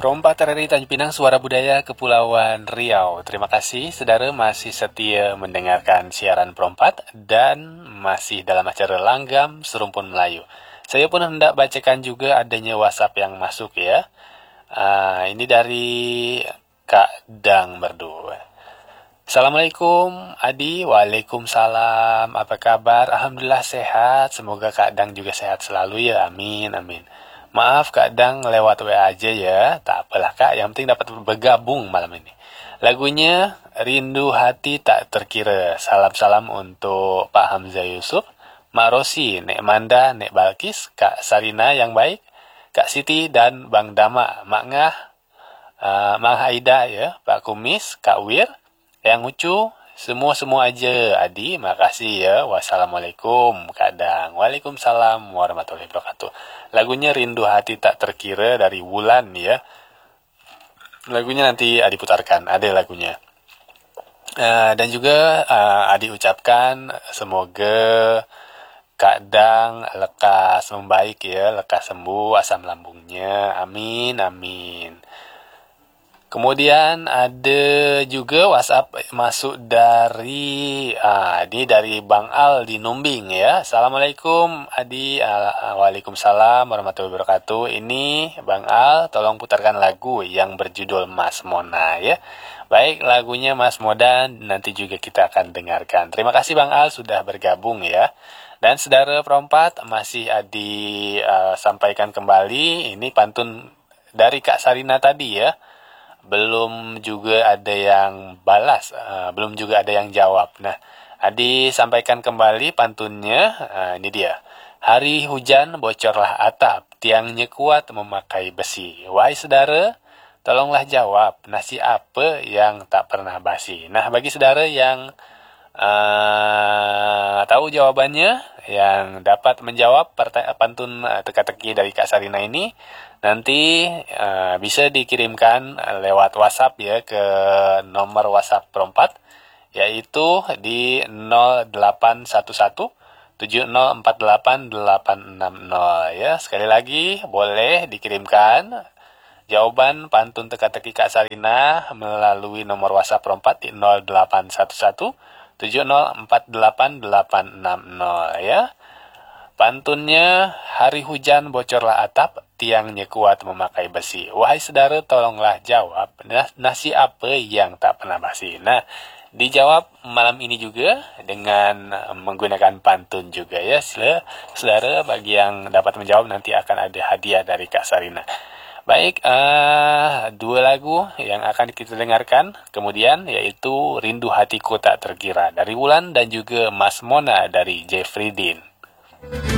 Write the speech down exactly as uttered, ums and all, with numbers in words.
Perompak R R I Tanjung Pinang, Suara Budaya Kepulauan Riau. Terima kasih, saudara masih setia mendengarkan siaran Perompak dan masih dalam acara Langgam Serumpun Melayu. Saya pun hendak bacakan juga adanya WhatsApp yang masuk ya. Uh, ini dari Kak Dang Merdu. Assalamualaikum Adi, waalaikumsalam. Apa kabar? Alhamdulillah sehat. Semoga Kak Dang juga sehat selalu ya. Amin, amin. Maaf Kak Dang lewat W A aja ya. Tak apalah Kak, yang penting dapat bergabung malam ini. Lagunya Rindu Hati Tak Terkira. Salam-salam untuk Pak Hamzah Yusuf, Mak Rosi, Nek Manda, Nek Balkis, Kak Sarina yang baik, Kak Siti dan Bang Dama, Mak Ngah, uh, Mak Haida ya, Pak Kumis, Kak Wir, yang Ucu, semua-semua aja. Adi, makasih ya. Wassalamualaikum Kak Dang. Waalaikumsalam warahmatullahi wabarakatuh. Lagunya Rindu Hati Tak Terkira dari Wulan ya. Lagunya nanti Adi putarkan, ada lagunya. Uh, dan juga uh, Adi ucapkan semoga Kak Dang lekas membaik ya, lekas sembuh asam lambungnya. Amin, amin. Kemudian ada juga WhatsApp masuk dari ah, ini dari Bang Al di Numbing ya. Assalamualaikum Adi. Ah, waalaikumsalam warahmatullahi wabarakatuh. Ini Bang Al, tolong putarkan lagu yang berjudul Mas Mona ya. Baik, lagunya Mas Moda nanti juga kita akan dengarkan. Terima kasih Bang Al sudah bergabung ya. Dan saudara Perompat masih Adi uh, sampaikan kembali ini pantun dari Kak Sarina tadi ya. Belum juga ada yang balas, uh, belum juga ada yang jawab. Nah, Adi sampaikan kembali pantunnya, uh, ini dia. Hari hujan bocorlah atap, tiangnya kuat memakai besi. Wahai saudara, tolonglah jawab, nasi apa yang tak pernah basi? Nah, bagi saudara yang uh, tahu jawabannya, yang dapat menjawab pantun uh, teka-teki dari Kak Sarina ini, nanti uh, bisa dikirimkan lewat WhatsApp ya ke nomor WhatsApp Perompat, yaitu di nol delapan satu satu tujuh nol empat delapan delapan enam nol ya. Sekali lagi boleh dikirimkan jawaban pantun teka-teki Kak Sarina melalui nomor WhatsApp Perompat di nol delapan satu satu tujuh nol empat delapan delapan enam nol ya. Pantunnya, hari hujan bocorlah atap, tiangnya kuat memakai besi. Wahai saudara, tolonglah jawab, nasi apa yang tak pernah basi? Nah, dijawab malam ini juga dengan menggunakan pantun juga ya. Saudara, bagi yang dapat menjawab nanti akan ada hadiah dari Kak Sarina. Baik, uh, dua lagu yang akan kita dengarkan kemudian yaitu Rindu Hatiku Tak Terkira dari Wulan dan juga Mas Mona dari Jeffrey Dean.